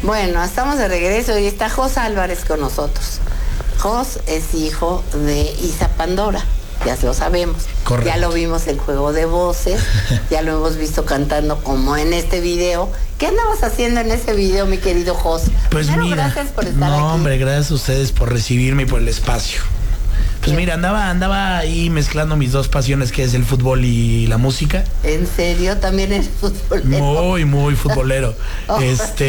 Bueno, estamos de regreso y está Jos Álvarez con nosotros. Jos es hijo de Isa Pandora, ya lo sabemos. Correcto. Ya lo vimos en Juego de Voces, ya lo hemos visto cantando como en este video. ¿Qué andabas haciendo en ese video, mi querido Jos? Pues Primero, mira, gracias por estar aquí. No, hombre, gracias a ustedes por recibirme y por el espacio. Pues mira, andaba ahí mezclando mis dos pasiones, que es el fútbol y la música. ¿En serio? ¿También eres futbolero? Muy futbolero. Oh.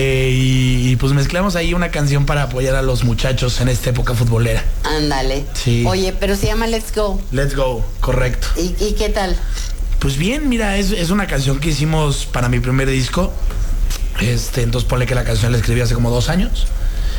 Y pues mezclamos ahí una canción para apoyar a los muchachos en esta época futbolera. Ándale. Sí. Oye, pero se llama Let's Go. Let's Go, correcto. ¿Y qué tal? Pues bien, mira, es una canción que hicimos para mi primer disco. Entonces ponle que la canción la escribí hace como 2 años.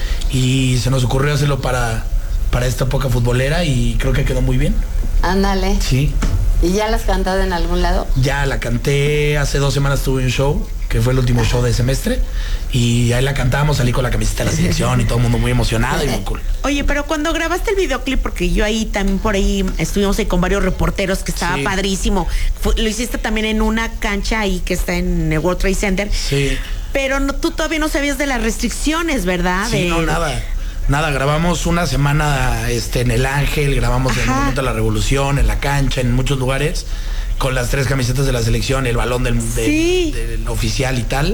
Y se nos ocurrió hacerlo para esta época futbolera y creo que quedó muy bien. Ándale. Sí. ¿Y ya la has cantado en algún lado? Ya la canté, hace 2 semanas tuve un show, que fue el último show de semestre, y ahí la cantamos, salí con la camiseta de la selección y todo el mundo muy emocionado y muy cool. Oye, pero cuando grabaste el videoclip, porque yo ahí también por ahí estuvimos ahí con varios reporteros, que estaba padrísimo. Lo hiciste también en una cancha ahí que está en el World Trade Center. Sí. Pero tú todavía no sabías de las restricciones, ¿verdad? Sí, no, nada, grabamos una semana en El Ángel, grabamos en el Monumento a la Revolución, en la cancha, en muchos lugares, con las 3 camisetas de la selección, el balón del oficial y tal.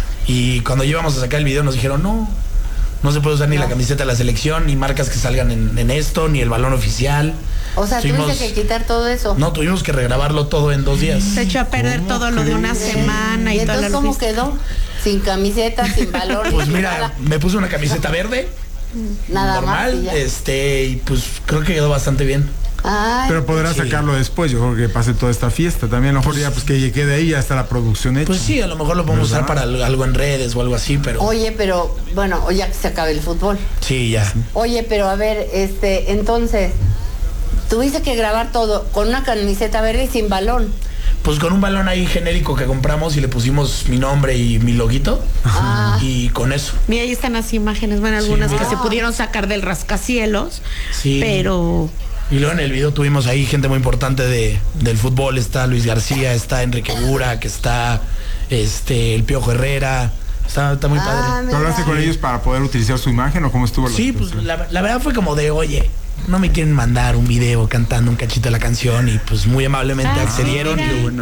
Y cuando íbamos a sacar el video nos dijeron, no se puede usar ni la camiseta de la selección, ni marcas que salgan en esto, ni el balón oficial. O sea, tuviste que quitar todo eso. No, tuvimos que regrabarlo todo en 2 días. Se echó a perder todo lo de una semana y todo. Entonces, ¿cómo quedó? Sin camiseta, sin balón. Pues mira, me puse una camiseta verde. Nada normal, más. Y pues creo que quedó bastante bien. Ay, pero podrás sacarlo después, yo creo que pase toda esta fiesta. También a lo mejor ya pues que quede ahí, ya está la producción hecha. Pues sí, a lo mejor lo podemos usar para algo en redes o algo así, pero... Oye, pero, bueno, ya que se acabe el fútbol. Sí, ya. Oye, pero a ver, entonces, tuviste que grabar todo con una camiseta verde y sin balón. Pues con un balón ahí genérico que compramos y le pusimos mi nombre y mi loguito. Y con eso. Mira, ahí están las imágenes, algunas que se pudieron sacar del rascacielos. Sí. Pero... Y luego en el video tuvimos ahí gente muy importante del fútbol. Está Luis García, está Enrique Burak, está el Piojo Herrera. Está muy padre. ¿Tú hablaste con ellos para poder utilizar su imagen o cómo estuvo la situación? Sí, pues la verdad fue como de, oye, no me quieren mandar un video cantando un cachito de la canción, y pues muy amablemente accedieron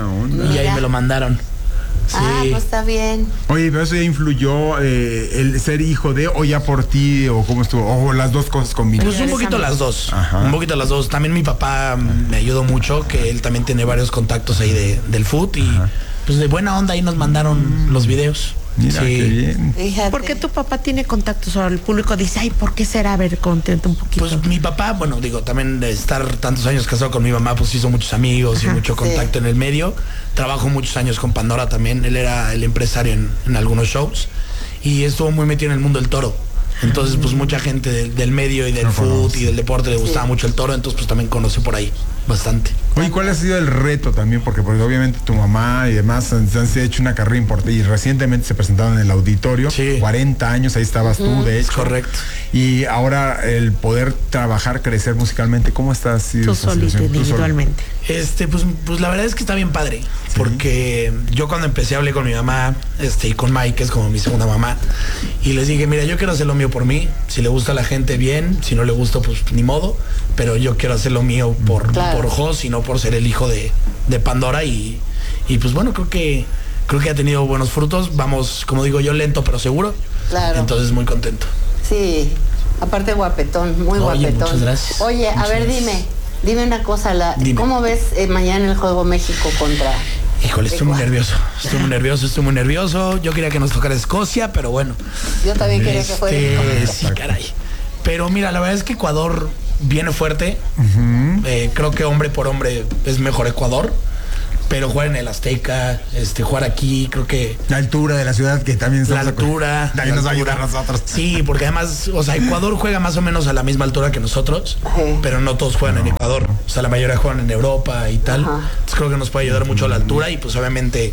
y ahí me lo mandaron. Sí. Pues está bien. Oye, pero eso ya influyó el ser hijo de, o ya por ti, o cómo estuvo, o las dos cosas combinadas. Pues un poquito las dos. Un poquito las dos. También mi papá me ayudó mucho, que él también tiene varios contactos ahí del fútbol, y pues de buena onda ahí nos mandaron los videos. Mira, qué bien. Fíjate. ¿Por qué tu papá tiene contactos? Ahora el público dice, ay, ¿por qué será? A ver, contenta un poquito. Pues mi papá, también de estar tantos años casado con mi mamá, pues hizo muchos amigos y mucho contacto en el medio. Trabajó muchos años con Pandora también. Él era el empresario en algunos shows y estuvo muy metido en el mundo del toro. Entonces, pues mucha gente del medio y del fútbol y del deporte le gustaba mucho el toro, entonces pues también conoce por ahí bastante. Oye, ¿cuál ha sido el reto también? Porque obviamente tu mamá y demás han hecho una carrera importante y recientemente se presentaron en el auditorio. 40 años, ahí estabas tú, de hecho. Correcto. Y ahora el poder trabajar, crecer musicalmente, ¿cómo estás? Tú solito, individualmente. Pues la verdad es que está bien padre. Porque yo cuando empecé hablé con mi mamá, y con Mike, que es como mi segunda mamá, y les dije, mira, yo quiero hacer lo mío por mí. Si le gusta a la gente, bien. Si no le gusta, pues ni modo. Pero yo quiero hacer lo mío por Jos y no por ser el hijo de Pandora. Y pues bueno, creo que ha tenido buenos frutos. Vamos, como digo yo, lento pero seguro. Claro. Entonces muy contento. Sí, aparte guapetón, muy guapetón. Muchas gracias. Oye, a ver, dime una cosa, ¿cómo ves mañana el juego México contra... Híjole, estoy muy nervioso. Yo quería que nos tocara Escocia, pero bueno. Yo también quería que fuera. Sí, caray. Pero mira, la verdad es que Ecuador viene fuerte. Creo que hombre por hombre es mejor Ecuador. Pero jugar en el Azteca, jugar aquí, creo que... La altura de la ciudad, que también... La altura. También nos va a ayudar a nosotros. Sí, porque además, Ecuador juega más o menos a la misma altura que nosotros, pero no todos juegan en Ecuador. La mayoría juegan en Europa y tal. Entonces creo que nos puede ayudar mucho a la altura y pues obviamente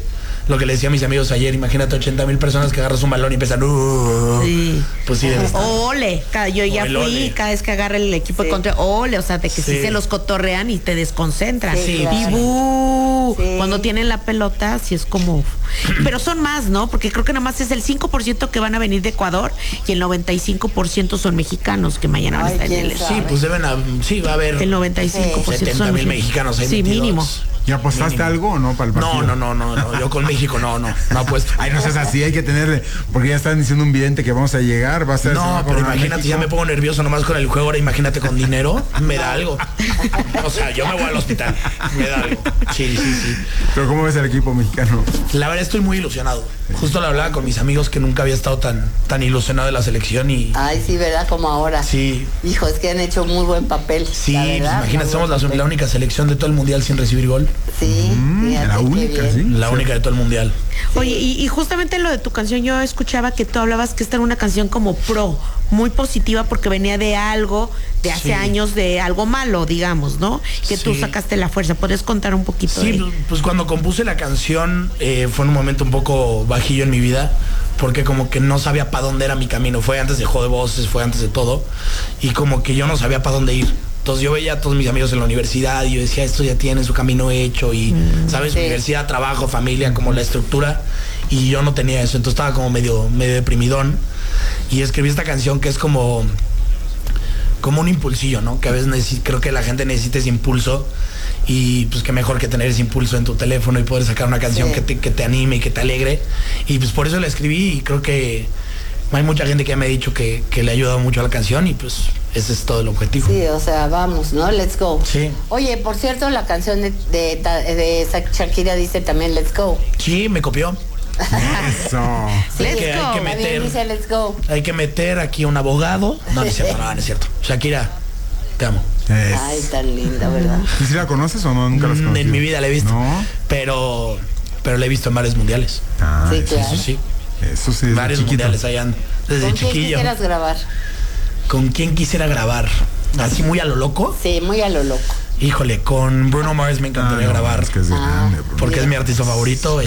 lo que le decía a mis amigos ayer, imagínate 80,000 personas que agarras un balón y empiezan, sí. Pues sí, debe estar. Ole, yo ya fui, ole. cada vez que agarra el equipo de contra, ole, o sea, de que sí se los cotorrean y te desconcentran. Sí, claro. Y Sí. cuando tienen la pelota, sí es como... Pero son más, ¿no? Porque creo que nada más es el 5% que van a venir de Ecuador y el 95% son mexicanos que mañana van a estar en el... Sí, pues sí, va a haber... El 95% 70,000 mexicanos ahí. Sí, mínimo. ¿Ya apostaste algo o no para el partido? No, yo con México no apuesto. Ay, no seas así, hay que tener, porque ya están diciendo un vidente que vamos a llegar, va a ser... No, pero imagínate, ya me pongo nervioso nomás con el juego, ahora imagínate con dinero, me da algo. O sea, yo me voy al hospital, me da algo. Sí. Pero ¿cómo ves el equipo mexicano? La verdad estoy muy ilusionado. Justo lo hablaba con mis amigos que nunca había estado tan ilusionado de la selección y... Ay, sí, ¿verdad? Como ahora. Sí. Hijo, es que han hecho muy buen papel. Sí, la verdad, pues imagínate, somos la única selección de todo el mundial sin recibir gol. Sí, fíjate, la qué única, bien. ¿sí? La única de todo el mundial. Sí. Oye, y justamente lo de tu canción, yo escuchaba que tú hablabas que esta era una canción como muy positiva porque venía de algo, de hace años, de algo malo, digamos, ¿no? Que tú sacaste la fuerza. ¿Podrías contar un poquito? Sí, pues cuando compuse la canción fue un momento un poco bajillo en mi vida, porque como que no sabía para dónde era mi camino. Fue antes de Juego de Voces, fue antes de todo, y como que yo no sabía para dónde ir. Entonces yo veía a todos mis amigos en la universidad y yo decía, estos ya tienen su camino hecho y, ¿sabes? Sí. Universidad, trabajo, familia, como la estructura, y yo no tenía eso. Entonces estaba como medio deprimidón y escribí esta canción que es como un impulsillo, ¿no? Que a veces creo que la gente necesita ese impulso y pues qué mejor que tener ese impulso en tu teléfono y poder sacar una canción que te anime y que te alegre. Y pues por eso la escribí y creo que hay mucha gente que ya me ha dicho que le ha ayudado mucho a la canción y pues ese es todo el objetivo. Sí, o sea, vamos, ¿no? Let's go. Sí. Oye, por cierto, la canción de Shakira dice también Let's go. Sí, me copió. Eso. Sí, Hay que también meter, dice Let's go. hay que meter aquí un abogado. No es cierto, no es cierto. Shakira, te amo. Ay, tan linda, ¿verdad? ¿Y si la conoces o no? Nunca la has conocido. En mi vida la he visto. No. Pero la he visto en varios mundiales. Ah, Sí, claro. Eso sí. Eso sí, desde Varios chiquito. mundiales allá ando. Desde ¿Con quién chiquillo. quisieras grabar? ¿Con quién quisiera grabar? Así muy a lo loco. Sí, muy a lo loco. Híjole, con Bruno Mars me encantaría grabar. Es que es grande, bro. Porque es mi artista favorito.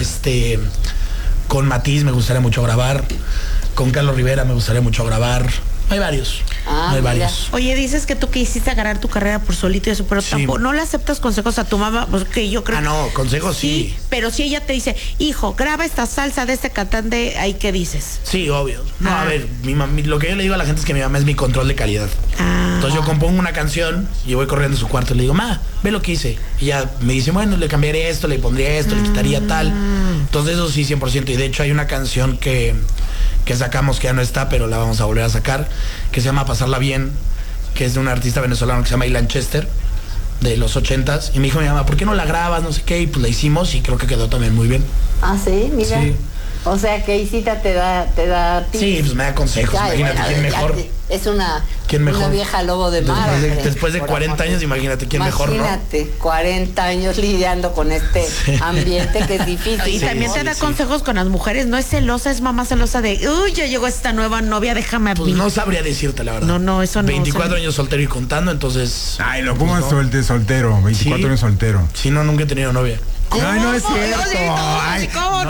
Con Matiz me gustaría mucho grabar. Con Carlos Rivera me gustaría mucho grabar. Hay varios. Hay mira. varios. Oye, dices que tú quisiste agarrar tu carrera por solito y eso, pero tampoco no le aceptas consejos a tu mamá, porque yo creo no, consejos sí. Pero si ella te dice, hijo, graba esta salsa de este cantante, ¿ahí qué dices? Sí, obvio. No, a ver, lo que yo le digo a la gente es que mi mamá es mi control de calidad. Entonces yo compongo una canción y voy corriendo a su cuarto y le digo, ma, ve lo que hice. Y ya me dice, bueno, le cambiaría esto, le pondría esto, le quitaría tal. Entonces eso sí, 100%. Y de hecho hay una canción que sacamos que ya no está, pero la vamos a volver a sacar, que se llama Pasarla Bien, que es de un artista venezolano que se llama Ilan Chester, de los 80s. Y me dijo mi mamá, ¿por qué no la grabas? No sé qué. Y pues la hicimos y creo que quedó también muy bien. Ah, sí, mira. Sí. O sea que Isita te da tips. Sí, pues me da consejos. Ay, Imagínate, bueno, ¿quién mejor? Es una mejor? vieja lobo de mar. Después de 40 años, imagínate, ¿quién mejor, no? Imagínate, 40 años lidiando con este ambiente que es difícil. Y también te da consejos con las mujeres, no es celosa, es mamá celosa de, uy, ya llegó esta nueva novia, déjame a mí. Pues no sabría decirte, la verdad. No, eso no. 24 años soltero y contando, entonces... Ay, lo pongo soltero, 24 años soltero. Sí, no, nunca he tenido novia. Ay, no es cierto. Ay,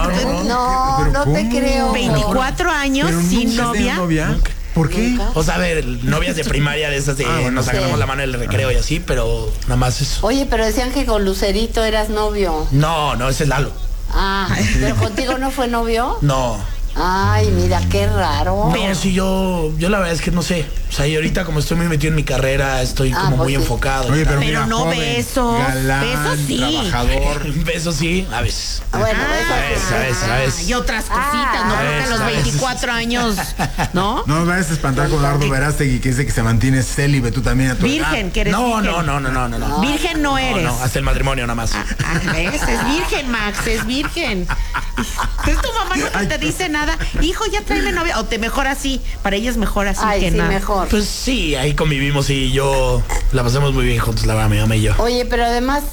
No te creo. 24 años ¿Pero sin nunca has tenido novia. ¿Por qué? O sea, a ver, novias de primaria de esas de nos agarramos la mano en el recreo y así, pero nada más eso. Oye, pero decían que con Lucerito eras novio. No, ese es Lalo. Ah, ¿pero contigo no fue novio? No. Ay, mira, qué raro. No, sí, yo la verdad es que no sé. O sea, y ahorita como estoy muy metido en mi carrera, estoy como muy enfocado. Oye, pero mira, no joven, besos. galán, Besos sí. Trabajador. Besos sí, a veces. Bueno, a veces. Y otras cositas, no creo que a los 24 años, ¿no? No nos vayas a espantar con Eduardo Verástegui, que dice que se mantiene célibe, tú también a tu Virgen, que eres No. Virgen no eres. No, hasta el matrimonio nada más. ¿Ves? Es virgen, Max, es virgen. Entonces tu mamá no te dice nada. Hijo, ya tráeme novia. O te mejor así. Para ella es mejor así que sí, nada. mejor. Pues sí, ahí convivimos y yo la pasamos muy bien juntos, la verdad, mi mamá y yo. Oye, pero además,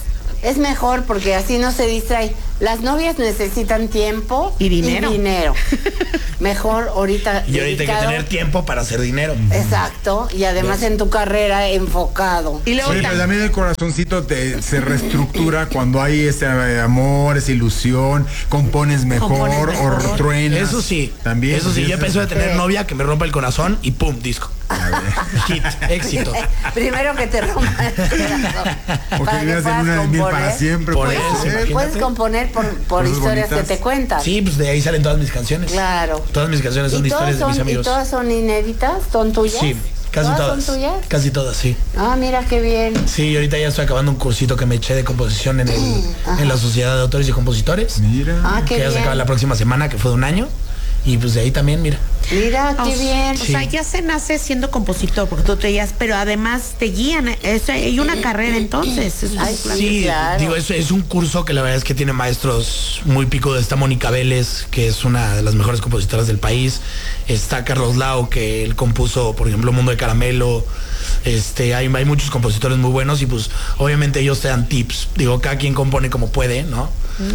Es mejor porque así no se distrae. Las novias necesitan tiempo y dinero. Mejor ahorita. Y ahorita hay que tener tiempo para hacer dinero. Exacto. Y además en tu carrera enfocado. Y luego pero también el corazoncito se reestructura cuando hay ese amor, esa ilusión, compones mejor. O truenas. Eso sí. También. Eso sí, yo empecé a tener novia que me rompa el corazón y pum, disco. Hit, éxito. Primero que te rompa el corazón. Porque vivas en una de mil para siempre. Por eso, puedes componer por historias bonitas que te cuentan. Sí, pues de ahí salen todas mis canciones. Claro. Todas mis canciones son de historias de mis amigos. ¿Y todas son inéditas? ¿Son tuyas? Sí, casi todas. ¿Son tuyas? Casi todas, sí. Ah, mira qué bien. Sí, ahorita ya estoy acabando un cursito que me eché de composición en la Sociedad de Autores y Compositores. Mira. Qué que ya se acaba la próxima semana, que fue de un año. Y pues de ahí también, mira. Mira, qué bien. O sea, ya se nace siendo compositor, porque tú te guías, pero además te guían. Hay una carrera entonces. Sí, claro. Digo, es un curso que la verdad es que tiene maestros muy pico. Está Mónica Vélez, que es una de las mejores compositoras del país. Está Carlos Lao, que él compuso, por ejemplo, Mundo de Caramelo. Hay muchos compositores muy buenos y pues obviamente ellos te dan tips. Digo, cada quien compone como puede, ¿no?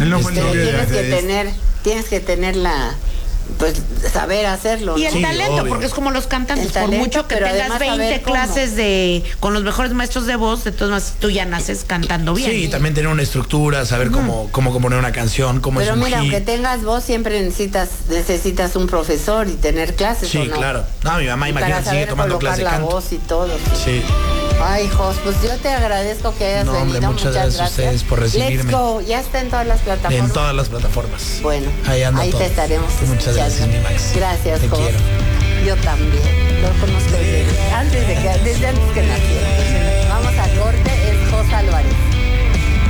Tienes que tener la... pues saber hacerlo, ¿no? Y el talento, obvio. Porque es como los cantantes, por mucho que tengas 20 clases con los mejores maestros de voz, de todas maneras tú ya naces cantando bien. Sí, también tener una estructura, saber cómo componer una canción, cómo pero es un mira, hit. aunque tengas voz, siempre necesitas un profesor y tener clases. Sí, ¿o no? Claro. No, mi mamá, imagínate, sigue tomando clases de canto. La voz y todo. Sí. Ay, Jos, pues yo te agradezco que hayas venido. Hombre, muchas gracias a ustedes por recibirme. Let's Go, ya está en todas las plataformas. En todas las plataformas. Bueno, ahí te estaremos escuchando. Muchas gracias, mi Max. Gracias, te Jos. quiero. Yo también. Lo conozco desde antes que nací.